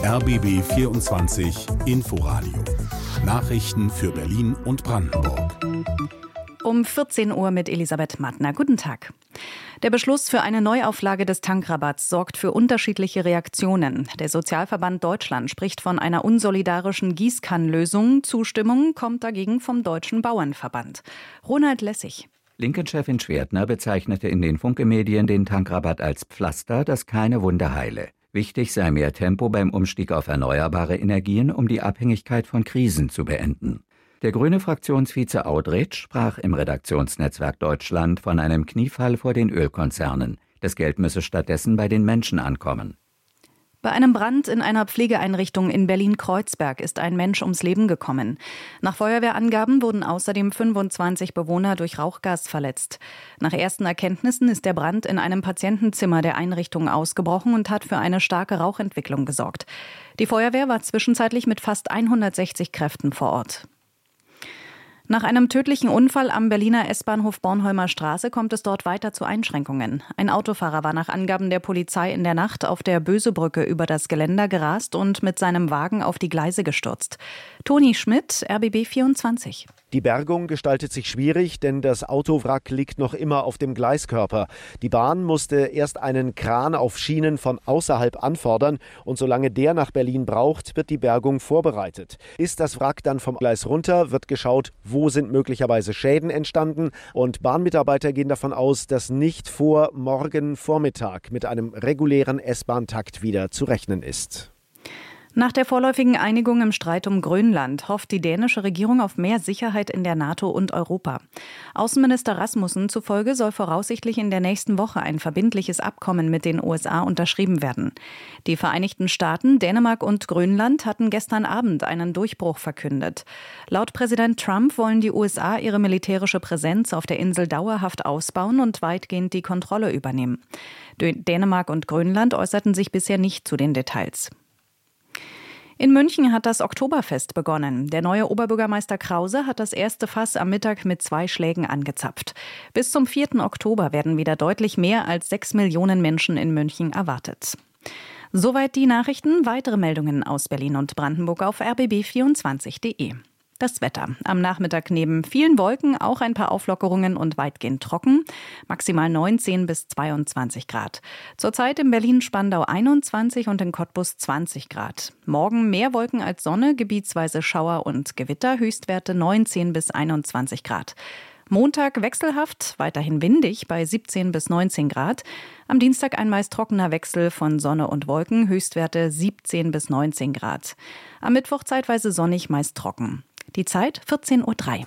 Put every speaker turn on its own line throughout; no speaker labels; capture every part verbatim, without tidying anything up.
R B B vierundzwanzig Inforadio. Nachrichten für Berlin und Brandenburg.
Um vierzehn Uhr mit Elisabeth Mattner. Guten Tag. Der Beschluss für eine Neuauflage des Tankrabatts sorgt für unterschiedliche Reaktionen. Der Sozialverband Deutschland spricht von einer unsolidarischen Gießkannenlösung. Zustimmung kommt dagegen vom Deutschen Bauernverband. Ronald Lessig.
Linken-Chefin Schwertner bezeichnete in den Funke-Medien den Tankrabatt als Pflaster, das keine Wunde heile. Wichtig sei mehr Tempo beim Umstieg auf erneuerbare Energien, um die Abhängigkeit von Krisen zu beenden. Der grüne Fraktionsvize Audretsch sprach im Redaktionsnetzwerk Deutschland von einem Kniefall vor den Ölkonzernen. Das Geld müsse stattdessen bei den Menschen ankommen.
Bei einem Brand in einer Pflegeeinrichtung in Berlin-Kreuzberg ist ein Mensch ums Leben gekommen. Nach Feuerwehrangaben wurden außerdem fünfundzwanzig Bewohner durch Rauchgas verletzt. Nach ersten Erkenntnissen ist der Brand in einem Patientenzimmer der Einrichtung ausgebrochen und hat für eine starke Rauchentwicklung gesorgt. Die Feuerwehr war zwischenzeitlich mit fast hundertsechzig Kräften vor Ort. Nach einem tödlichen Unfall am Berliner S-Bahnhof Bornholmer Straße kommt es dort weiter zu Einschränkungen. Ein Autofahrer war nach Angaben der Polizei in der Nacht auf der Bösebrücke über das Geländer gerast und mit seinem Wagen auf die Gleise gestürzt. Toni Schmidt, R B B vierundzwanzig.
Die Bergung gestaltet sich schwierig, denn das Autowrack liegt noch immer auf dem Gleiskörper. Die Bahn musste erst einen Kran auf Schienen von außerhalb anfordern und solange der nach Berlin braucht, wird die Bergung vorbereitet. Ist das Wrack dann vom Gleis runter, wird geschaut, wo sind möglicherweise Schäden entstanden, und Bahnmitarbeiter gehen davon aus, dass nicht vor morgen Vormittag mit einem regulären S-Bahn-Takt wieder zu rechnen ist.
Nach der vorläufigen Einigung im Streit um Grönland hofft die dänische Regierung auf mehr Sicherheit in der NATO und Europa. Außenminister Rasmussen zufolge soll voraussichtlich in der nächsten Woche ein verbindliches Abkommen mit den U S A unterschrieben werden. Die Vereinigten Staaten, Dänemark und Grönland hatten gestern Abend einen Durchbruch verkündet. Laut Präsident Trump wollen die U S A ihre militärische Präsenz auf der Insel dauerhaft ausbauen und weitgehend die Kontrolle übernehmen. Dänemark und Grönland äußerten sich bisher nicht zu den Details. In München hat das Oktoberfest begonnen. Der neue Oberbürgermeister Krause hat das erste Fass am Mittag mit zwei Schlägen angezapft. Bis zum vierten Oktober werden wieder deutlich mehr als sechs Millionen Menschen in München erwartet. Soweit die Nachrichten. Weitere Meldungen aus Berlin und Brandenburg auf r b b vierundzwanzig punkt de. Das Wetter. Am Nachmittag neben vielen Wolken auch ein paar Auflockerungen und weitgehend trocken. Maximal neunzehn bis zweiundzwanzig Grad. Zurzeit in Berlin-Spandau einundzwanzig und in Cottbus zwanzig Grad. Morgen mehr Wolken als Sonne, gebietsweise Schauer und Gewitter, Höchstwerte neunzehn bis einundzwanzig Grad. Montag wechselhaft, weiterhin windig bei siebzehn bis neunzehn Grad. Am Dienstag ein meist trockener Wechsel von Sonne und Wolken, Höchstwerte siebzehn bis neunzehn Grad. Am Mittwoch zeitweise sonnig, meist trocken. Die Zeit vierzehn Uhr drei.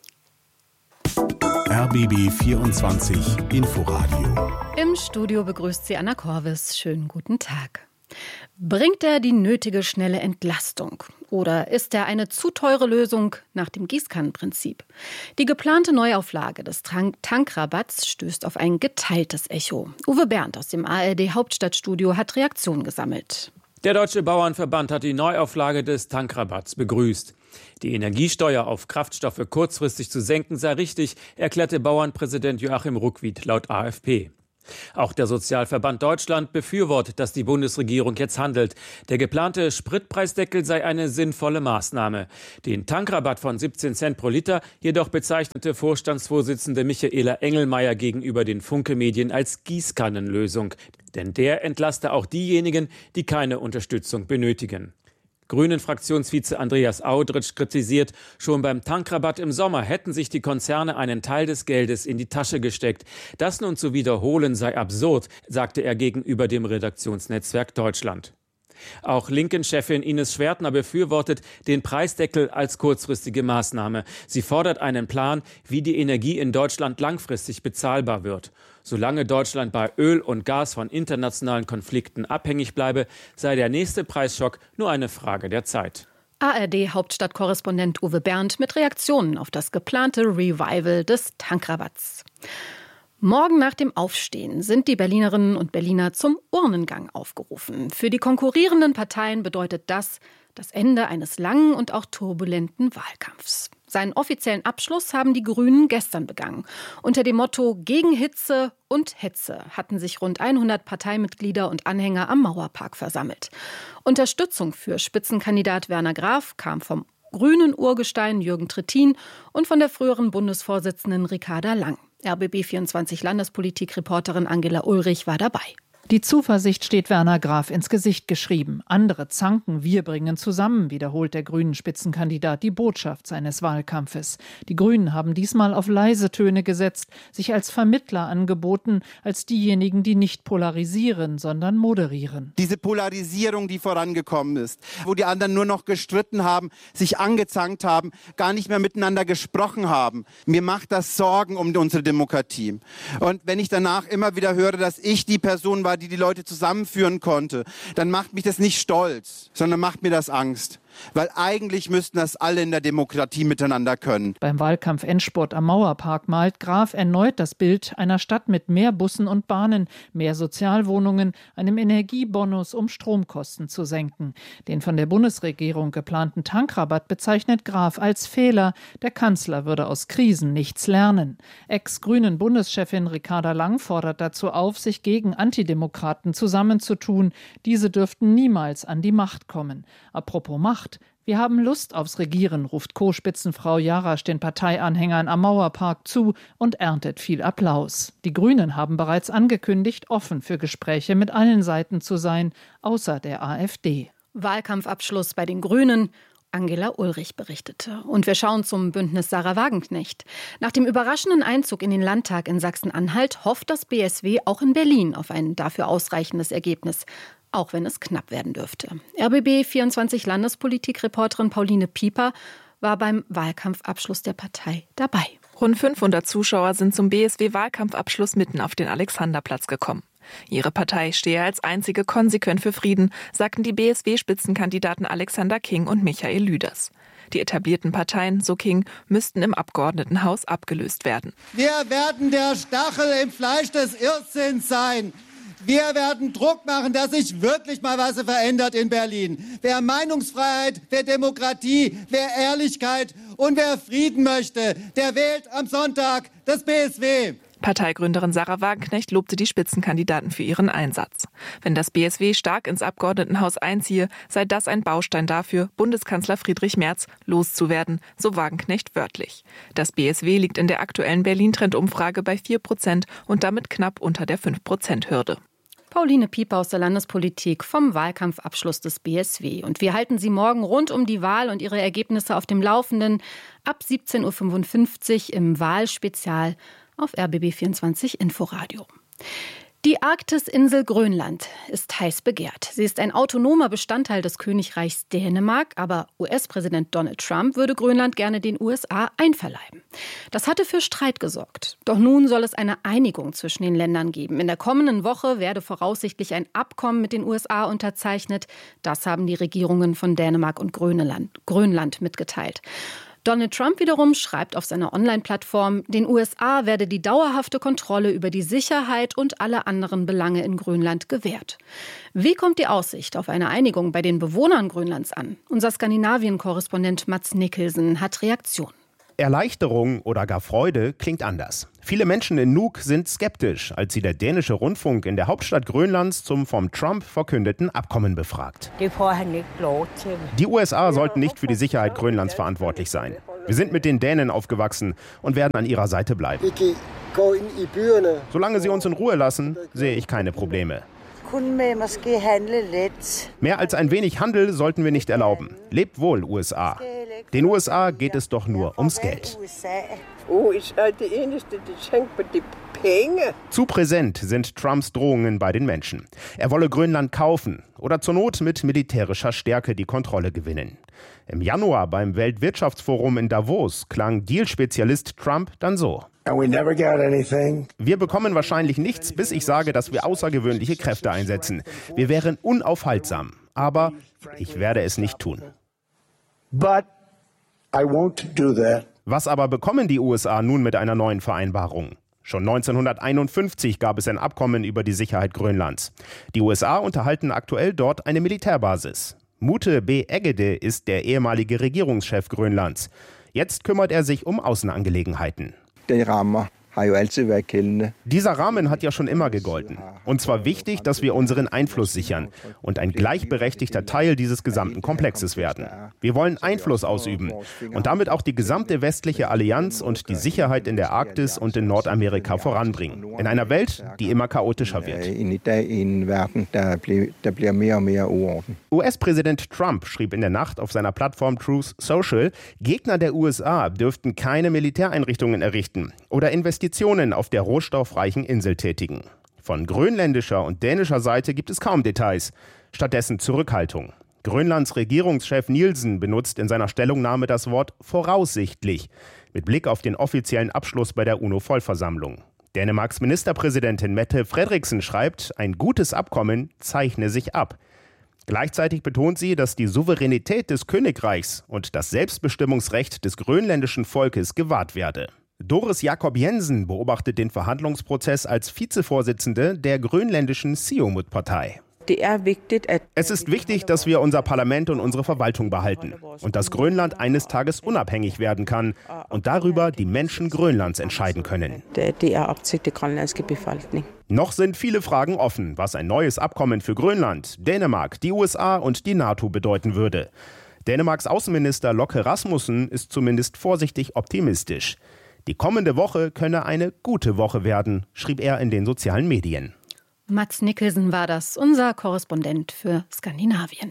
R B B vierundzwanzig Inforadio.
Im Studio begrüßt sie Anna Korvis. Schönen guten Tag. Bringt er die nötige schnelle Entlastung? Oder ist er eine zu teure Lösung nach dem Gießkannenprinzip? Die geplante Neuauflage des Tank- Tankrabatts stößt auf ein geteiltes Echo. Uwe Bernd aus dem A R D-Hauptstadtstudio hat Reaktionen gesammelt.
Der Deutsche Bauernverband hat die Neuauflage des Tankrabatts begrüßt. Die Energiesteuer auf Kraftstoffe kurzfristig zu senken sei richtig, erklärte Bauernpräsident Joachim Ruckwied laut A F P. Auch der Sozialverband Deutschland befürwortet, dass die Bundesregierung jetzt handelt. Der geplante Spritpreisdeckel sei eine sinnvolle Maßnahme. Den Tankrabatt von siebzehn Cent pro Liter jedoch bezeichnete Vorstandsvorsitzende Michaela Engelmeier gegenüber den Funke-Medien als Gießkannenlösung. Denn der entlaste auch diejenigen, die keine Unterstützung benötigen. Grünen-Fraktionsvize Andreas Audretsch kritisiert, schon beim Tankrabatt im Sommer hätten sich die Konzerne einen Teil des Geldes in die Tasche gesteckt. Das nun zu wiederholen sei absurd, sagte er gegenüber dem Redaktionsnetzwerk Deutschland. Auch Linken-Chefin Ines Schwertner befürwortet den Preisdeckel als kurzfristige Maßnahme. Sie fordert einen Plan, wie die Energie in Deutschland langfristig bezahlbar wird. Solange Deutschland bei Öl und Gas von internationalen Konflikten abhängig bleibe, sei der nächste Preisschock nur eine Frage der Zeit.
A R D-Hauptstadtkorrespondent Uwe Bernd mit Reaktionen auf das geplante Revival des Tankrabatts. Morgen nach dem Aufstehen sind die Berlinerinnen und Berliner zum Urnengang aufgerufen. Für die konkurrierenden Parteien bedeutet das das Ende eines langen und auch turbulenten Wahlkampfs. Seinen offiziellen Abschluss haben die Grünen gestern begangen. Unter dem Motto Gegen Hitze und Hetze hatten sich rund hundert Parteimitglieder und Anhänger am Mauerpark versammelt. Unterstützung für Spitzenkandidat Werner Graf kam vom grünen Urgestein Jürgen Trittin und von der früheren Bundesvorsitzenden Ricarda Lang. R B B vierundzwanzig Landespolitik-Reporterin Angela Ulrich war dabei.
Die Zuversicht steht Werner Graf ins Gesicht geschrieben. Andere zanken, wir bringen zusammen, wiederholt der grünen Spitzenkandidat die Botschaft seines Wahlkampfes. Die Grünen haben diesmal auf leise Töne gesetzt, sich als Vermittler angeboten, als diejenigen, die nicht polarisieren, sondern moderieren.
Diese Polarisierung, die vorangekommen ist, wo die anderen nur noch gestritten haben, sich angezankt haben, gar nicht mehr miteinander gesprochen haben. Mir macht das Sorgen um unsere Demokratie. Und wenn ich danach immer wieder höre, dass ich die Person war, die die Leute zusammenführen konnte, dann macht mich das nicht stolz, sondern macht mir das Angst. Weil eigentlich müssten das alle in der Demokratie miteinander können.
Beim Wahlkampf-Endspurt am Mauerpark malt Graf erneut das Bild einer Stadt mit mehr Bussen und Bahnen, mehr Sozialwohnungen, einem Energiebonus, um Stromkosten zu senken. Den von der Bundesregierung geplanten Tankrabatt bezeichnet Graf als Fehler. Der Kanzler würde aus Krisen nichts lernen. Ex-Grünen Bundeschefin Ricarda Lang fordert dazu auf, sich gegen Antidemokraten zusammenzutun. Diese dürften niemals an die Macht kommen. Apropos Macht. Wir haben Lust aufs Regieren, ruft Co-Spitzenfrau Jarasch den Parteianhängern am Mauerpark zu und erntet viel Applaus. Die Grünen haben bereits angekündigt, offen für Gespräche mit allen Seiten zu sein, außer der AfD.
Wahlkampfabschluss bei den Grünen. Angela Ulrich berichtete. Und wir schauen zum Bündnis Sarah Wagenknecht. Nach dem überraschenden Einzug in den Landtag in Sachsen-Anhalt hofft das B S W auch in Berlin auf ein dafür ausreichendes Ergebnis. Auch wenn es knapp werden dürfte. R B B vierundzwanzig Landespolitik-Reporterin Pauline Pieper war beim Wahlkampfabschluss der Partei dabei.
Rund fünfhundert Zuschauer sind zum B S W-Wahlkampfabschluss mitten auf den Alexanderplatz gekommen. Ihre Partei stehe als einzige konsequent für Frieden, sagten die B S W-Spitzenkandidaten Alexander King und Michael Lüders. Die etablierten Parteien, so King, müssten im Abgeordnetenhaus abgelöst werden.
Wir werden der Stachel im Fleisch des Irrsinns sein. Wir werden Druck machen, dass sich wirklich mal was verändert in Berlin. Wer Meinungsfreiheit, wer Demokratie, wer Ehrlichkeit und wer Frieden möchte, der wählt am Sonntag das B S W.
Parteigründerin Sarah Wagenknecht lobte die Spitzenkandidaten für ihren Einsatz. Wenn das B S W stark ins Abgeordnetenhaus einziehe, sei das ein Baustein dafür, Bundeskanzler Friedrich Merz loszuwerden, so Wagenknecht wörtlich. Das B S W liegt in der aktuellen Berlin-Trend-Umfrage bei vier Prozent und damit knapp unter der fünf Prozent Hürde.
Pauline Pieper aus der Landespolitik vom Wahlkampfabschluss des B S W. Und wir halten Sie morgen rund um die Wahl und ihre Ergebnisse auf dem Laufenden ab siebzehn Uhr fünfundfünfzig im Wahlspezial auf R B B vierundzwanzig Inforadio. Die Arktisinsel Grönland ist heiß begehrt. Sie ist ein autonomer Bestandteil des Königreichs Dänemark, aber U S-Präsident Donald Trump würde Grönland gerne den U S A einverleiben. Das hatte für Streit gesorgt. Doch nun soll es eine Einigung zwischen den Ländern geben. In der kommenden Woche werde voraussichtlich ein Abkommen mit den U S A unterzeichnet. Das haben die Regierungen von Dänemark und Grönland, Grönland mitgeteilt. Donald Trump wiederum schreibt auf seiner Online-Plattform, den U S A werde die dauerhafte Kontrolle über die Sicherheit und alle anderen Belange in Grönland gewährt. Wie kommt die Aussicht auf eine Einigung bei den Bewohnern Grönlands an? Unser Skandinavien-Korrespondent Mats Nicholson hat Reaktionen.
Erleichterung oder gar Freude klingt anders. Viele Menschen in Nuuk sind skeptisch, als sie der dänische Rundfunk in der Hauptstadt Grönlands zum vom Trump verkündeten Abkommen befragt. Die U S A sollten nicht für die Sicherheit Grönlands verantwortlich sein. Wir sind mit den Dänen aufgewachsen und werden an ihrer Seite bleiben. Solange sie uns in Ruhe lassen, sehe ich keine Probleme. Mehr als ein wenig Handel sollten wir nicht erlauben. Lebt wohl, U S A. Den U S A geht es doch nur ums Geld. Zu präsent sind Trumps Drohungen bei den Menschen. Er wolle Grönland kaufen oder zur Not mit militärischer Stärke die Kontrolle gewinnen. Im Januar beim Weltwirtschaftsforum in Davos klang Deal-Spezialist Trump dann so. Wir bekommen wahrscheinlich nichts, bis ich sage, dass wir außergewöhnliche Kräfte einsetzen. Wir wären unaufhaltsam, aber ich werde es nicht tun.
But I won't do that.
Was aber bekommen die U S A nun mit einer neuen Vereinbarung? Schon neunzehnhunderteinundfünfzig gab es ein Abkommen über die Sicherheit Grönlands. Die U S A unterhalten aktuell dort eine Militärbasis. Mute B. Eggede ist der ehemalige Regierungschef Grönlands. Jetzt kümmert er sich um Außenangelegenheiten. Dieser Rahmen hat ja schon immer gegolten. Uns war wichtig, dass wir unseren Einfluss sichern und ein gleichberechtigter Teil dieses gesamten Komplexes werden. Wir wollen Einfluss ausüben und damit auch die gesamte westliche Allianz und die Sicherheit in der Arktis und in Nordamerika voranbringen. In einer Welt, die immer chaotischer wird. U S-Präsident Trump schrieb in der Nacht auf seiner Plattform Truth Social, Gegner der U S A dürften keine Militäreinrichtungen errichten oder Investitionen auf der rohstoffreichen Insel tätigen. Von grönländischer und dänischer Seite gibt es kaum Details, stattdessen Zurückhaltung. Grönlands Regierungschef Nielsen benutzt in seiner Stellungnahme das Wort voraussichtlich, mit Blick auf den offiziellen Abschluss bei der UNO-Vollversammlung. Dänemarks Ministerpräsidentin Mette Frederiksen schreibt, ein gutes Abkommen zeichne sich ab. Gleichzeitig betont sie, dass die Souveränität des Königreichs und das Selbstbestimmungsrecht des grönländischen Volkes gewahrt werde. Doris Jakob Jensen beobachtet den Verhandlungsprozess als Vizevorsitzende der grönländischen Siumut-Partei. Es ist wichtig, dass wir unser Parlament und unsere Verwaltung behalten und dass Grönland eines Tages unabhängig werden kann und darüber die Menschen Grönlands entscheiden können. Noch sind viele Fragen offen, was ein neues Abkommen für Grönland, Dänemark, die U S A und die NATO bedeuten würde. Dänemarks Außenminister Locke Rasmussen ist zumindest vorsichtig optimistisch. Die kommende Woche könne eine gute Woche werden, schrieb er in den sozialen Medien.
Mats Nicholson war das, unser Korrespondent für Skandinavien.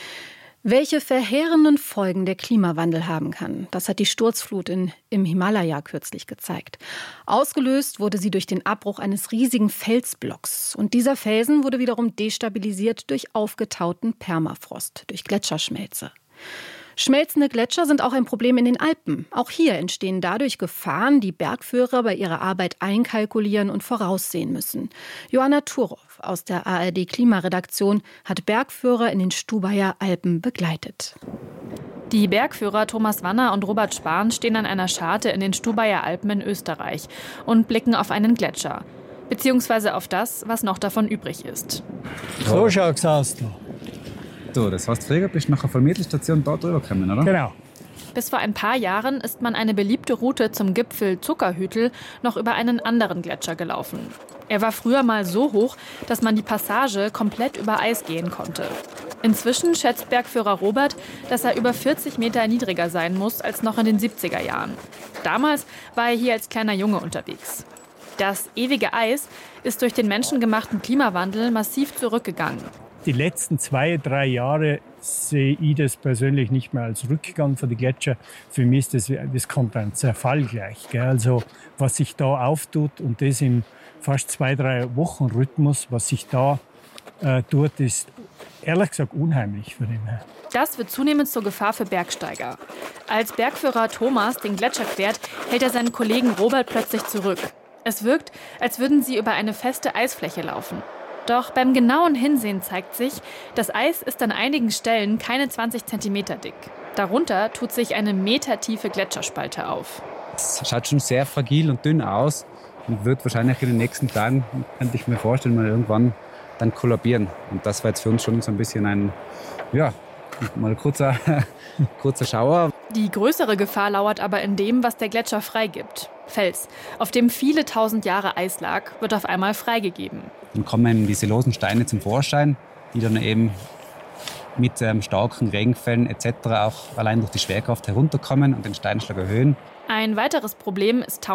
Welche verheerenden Folgen der Klimawandel haben kann, das hat die Sturzflut in, im Himalaya kürzlich gezeigt. Ausgelöst wurde sie durch den Abbruch eines riesigen Felsblocks. Und dieser Felsen wurde wiederum destabilisiert durch aufgetauten Permafrost, durch Gletscherschmelze. Schmelzende Gletscher sind auch ein Problem in den Alpen. Auch hier entstehen dadurch Gefahren, die Bergführer bei ihrer Arbeit einkalkulieren und voraussehen müssen. Joanna Turow aus der A R D-Klimaredaktion hat Bergführer in den Stubaier Alpen begleitet.
Die Bergführer Thomas Wanner und Robert Spahn stehen an einer Scharte in den Stubaier Alpen in Österreich und blicken auf einen Gletscher. Beziehungsweise auf das, was noch davon übrig ist.
So schaut's aus da.
So, das heißt, früher bist du nach der Vermittelstation da drüber gekommen, oder?
Genau.
Bis vor ein paar Jahren ist man eine beliebte Route zum Gipfel Zuckerhütel noch über einen anderen Gletscher gelaufen. Er war früher mal so hoch, dass man die Passage komplett über Eis gehen konnte. Inzwischen schätzt Bergführer Robert, dass er über vierzig Meter niedriger sein muss als noch in den siebziger Jahren. Damals war er hier als kleiner Junge unterwegs. Das ewige Eis ist durch den menschengemachten Klimawandel massiv zurückgegangen.
Die letzten zwei, drei Jahre sehe ich das persönlich nicht mehr als Rückgang von den Gletscher. Für mich ist das, das kommt ein Zerfall gleich. Gell? Also was sich da auftut und das im fast zwei, drei Wochen Rhythmus, was sich da äh, tut, ist ehrlich gesagt unheimlich für den.
Das wird zunehmend zur Gefahr für Bergsteiger. Als Bergführer Thomas den Gletscher quert, hält er seinen Kollegen Robert plötzlich zurück. Es wirkt, als würden sie über eine feste Eisfläche laufen. Doch beim genauen Hinsehen zeigt sich, das Eis ist an einigen Stellen keine zwanzig Zentimeter dick. Darunter tut sich eine metertiefe Gletscherspalte auf.
Es schaut schon sehr fragil und dünn aus und wird wahrscheinlich in den nächsten Tagen, könnte ich mir vorstellen, mal irgendwann dann kollabieren. Und das war jetzt für uns schon so ein bisschen ein, ja, mal ein kurzer, kurzer Schauer.
Die größere Gefahr lauert aber in dem, was der Gletscher freigibt. Fels, auf dem viele tausend Jahre Eis lag, wird auf einmal freigegeben.
Dann kommen diese losen Steine zum Vorschein, die dann eben mit ähm, starken Regenfällen et cetera auch allein durch die Schwerkraft herunterkommen und den Steinschlag erhöhen.
Ein weiteres Problem ist